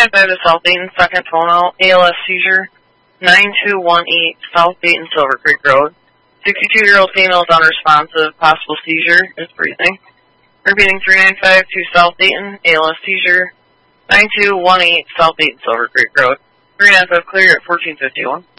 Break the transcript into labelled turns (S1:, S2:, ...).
S1: 395 to South Dayton, second phone out, ALS seizure, 9218 South Dayton, Silver Creek Road. 62-year-old female is unresponsive, possible seizure, is breathing. Repeating 395 to South Dayton, ALS seizure, 9218 South Dayton, Silver Creek Road. 395 clear at 1451.